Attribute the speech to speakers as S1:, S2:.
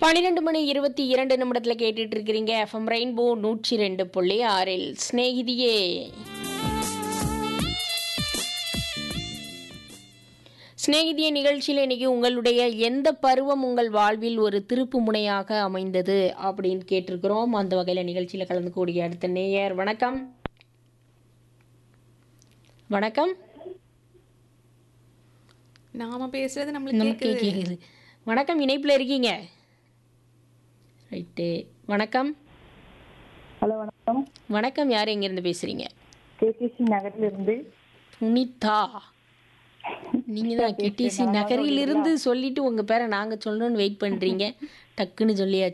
S1: 12:22 கேட்டுட்டு இருக்கிறீங்க. FM rainbow 102.6 சிநேகிதியே. சிநேகிதிய நிகழ்ச்சியில் இன்னைக்கு உங்களுடைய எந்த பருவம் உங்கள் வாழ்வில் ஒரு திருப்பு முனையாக அமைந்தது அப்படின்னு கேட்டிருக்கிறோம். அந்த வகையில் நிகழ்ச்சியில் கலந்துக்கூடிய அடுத்த நேயர். வணக்கம். வணக்கம்.
S2: நாம பேசுறது நம்மளுக்கு
S1: கேக்குது. வணக்கம், இணைப்பில் இருக்கீங்க. ரைட்டு. வணக்கம்.
S3: ஹலோ, வணக்கம்.
S1: வணக்கம், யார் எங்கேருந்து பேசுறீங்க?
S3: கேடிசி நகரிலிருந்து
S1: புனிதா. நீங்க தான் கேடிசி நகரிலிருந்து சொல்லிட்டு உங்க பேரை நாங்க சொல்லணும்னு வெயிட் பண்றீங்க. டக்குன்னு சொல்லியாச்சு.